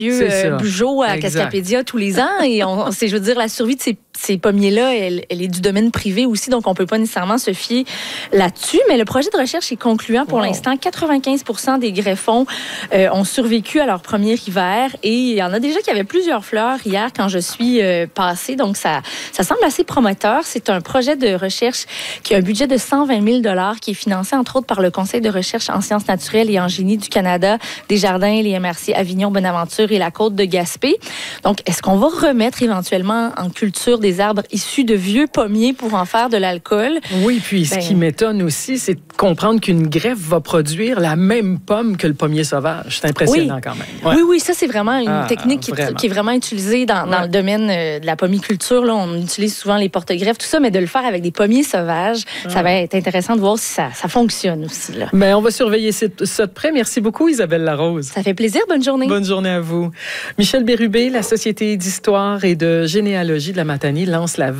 Bugeaud à Cascapédia tous les ans. Et je veux dire, la survie de ces pommiers-là, elle est du domaine privé aussi, donc on ne peut pas nécessairement se fier là-dessus. Mais le projet de recherche est concluant pour l'instant. 95% des greffons ont survécu à leur premier hiver. Et il y en a déjà qui avaient plusieurs fleurs hier quand je suis passée. Donc, ça semble assez prometteur. C'est un projet de recherche qui a un budget de 120 000 $ qui est financé, entre autres, par le Conseil de recherche en sciences naturelles et en génie du Canada, Desjardins, les MRC Avignon, Bonaventure et la Côte de Gaspé. Donc, est-ce qu'on va remettre éventuellement en culture des arbres issus de vieux pommiers pour en faire de l'alcool? Oui, puis ce qui m'étonne aussi, c'est de comprendre qu'une greffe va produire la même pomme que le pommier sauvage. C'est impressionnant quand même. Ouais. Oui, ça, c'est vraiment une technique qui est vraiment utilisée dans le domaine de la pommiculture. Là, on utilise souvent les porte-greffes, tout ça, mais de le faire avec des pommiers sauvages, ça va être intéressant de voir si ça fonctionne aussi. Là. Mais on va surveiller ça de près. Merci beaucoup, Isabelle Larose. Ça fait plaisir. Bonne journée. Bonne journée à vous. Michel Bérubé, la Société d'histoire et de généalogie de la Matanie lance le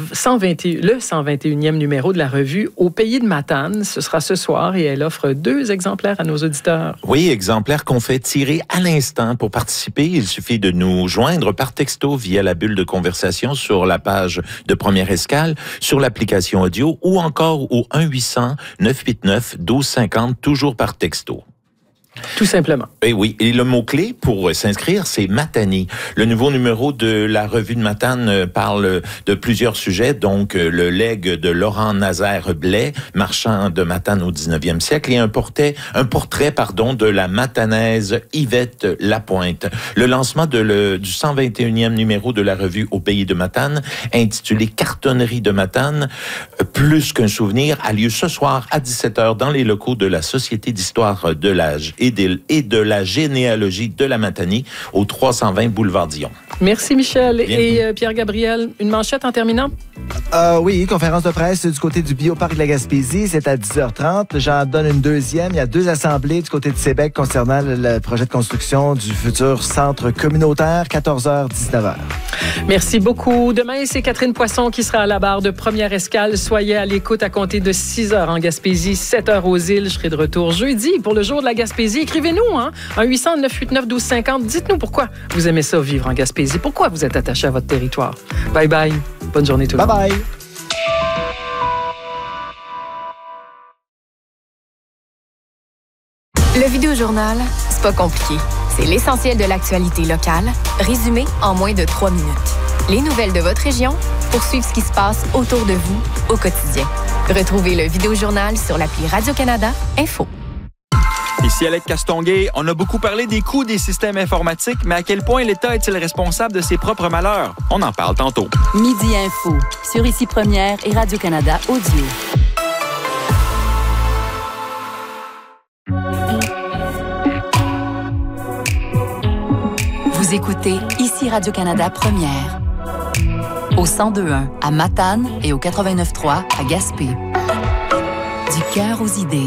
121e numéro de la revue Au pays de Matane. Ce sera ce soir et elle offre 2 exemplaires à nos auditeurs. Oui, exemplaires qu'on fait tirer à l'instant. Pour participer, il suffit de nous joindre par texto via la bulle de conversation sur la page de Première Escale, sur l'application audio ou encore au 1-800-989-1250, toujours par texto. Tout simplement. Et oui, et le mot-clé pour s'inscrire, c'est Matanie. Le nouveau numéro de la revue de Matane parle de plusieurs sujets, donc le legs de Laurent Nazaire Blais, marchand de Matane au 19e siècle, et un portrait de la Matanaise Yvette Lapointe. Le lancement du 121e numéro de la revue Au pays de Matane, intitulé Cartonnerie de Matane, plus qu'un souvenir, a lieu ce soir à 17h dans les locaux de la Société d'histoire de l'âge et de la généalogie de la Matanie au 320 boulevard Dion. Merci Michel. Bienvenue. Et Pierre-Gabriel, une manchette en terminant? Oui, conférence de presse du côté du Bioparc de la Gaspésie, c'est à 10h30. J'en donne une deuxième. Il y a 2 assemblées du côté de Sébec concernant le projet de construction du futur centre communautaire, 14h, 19h. Merci beaucoup. Demain, c'est Catherine Poisson qui sera à la barre de Première Escale. Soyez à l'écoute à compter de 6h en Gaspésie, 7h aux îles. Je serai de retour jeudi pour le jour de la Gaspésie. Écrivez-nous, 1-800-989-1250. Dites-nous pourquoi vous aimez ça, vivre en Gaspésie. Pourquoi vous êtes attaché à votre territoire. Bye bye. Bonne journée tout le monde. Bye bye. Le Vidéojournal, c'est pas compliqué. C'est l'essentiel de l'actualité locale, résumé en moins de 3 minutes. Les nouvelles de votre région pour suivre ce qui se passe autour de vous au quotidien. Retrouvez le Vidéojournal sur l'appli Radio-Canada Info. Ici Alec Castonguay, on a beaucoup parlé des coûts des systèmes informatiques, mais à quel point l'État est-il responsable de ses propres malheurs? On en parle tantôt. Midi Info, sur Ici Première et Radio-Canada Audio. Vous écoutez Ici Radio-Canada Première. Au 102.1 à Matane et au 89.3 à Gaspé. Du cœur aux idées.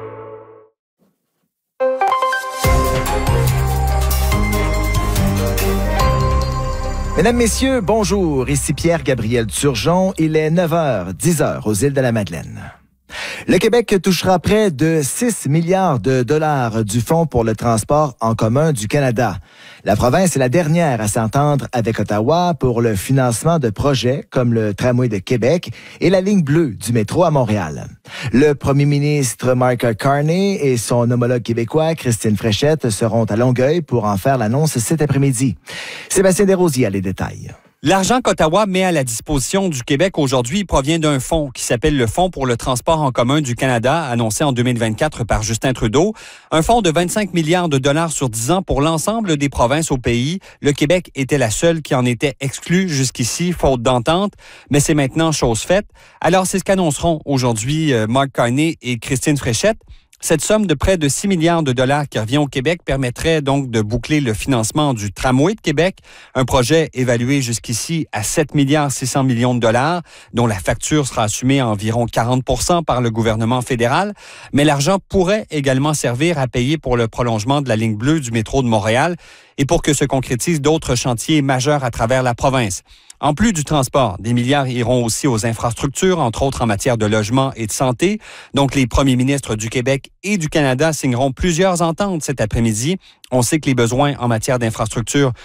Mesdames, Messieurs, bonjour. Ici Pierre-Gabriel Turgeon. Il est 9h, 10h aux îles de la Madeleine. Le Québec touchera près de 6 milliards de dollars du Fonds pour le transport en commun du Canada. La province est la dernière à s'entendre avec Ottawa pour le financement de projets comme le tramway de Québec et la ligne bleue du métro à Montréal. Le premier ministre Mark Carney et son homologue québécois Christine Fréchette seront à Longueuil pour en faire l'annonce cet après-midi. Sébastien Desrosiers a les détails. L'argent qu'Ottawa met à la disposition du Québec aujourd'hui provient d'un fonds qui s'appelle le Fonds pour le transport en commun du Canada, annoncé en 2024 par Justin Trudeau. Un fonds de 25 milliards de dollars sur 10 ans pour l'ensemble des provinces au pays. Le Québec était la seule qui en était exclue jusqu'ici, faute d'entente, mais c'est maintenant chose faite. Alors, c'est ce qu'annonceront aujourd'hui Mark Carney et Christine Fréchette. Cette somme de près de 6 milliards de dollars qui revient au Québec permettrait donc de boucler le financement du tramway de Québec, un projet évalué jusqu'ici à 7 milliards 600 millions de dollars, dont la facture sera assumée à environ 40% par le gouvernement fédéral. Mais l'argent pourrait également servir à payer pour le prolongement de la ligne bleue du métro de Montréal et pour que se concrétisent d'autres chantiers majeurs à travers la province. En plus du transport, des milliards iront aussi aux infrastructures, entre autres en matière de logement et de santé. Donc, les premiers ministres du Québec et du Canada signeront plusieurs ententes cet après-midi. On sait que les besoins en matière d'infrastructure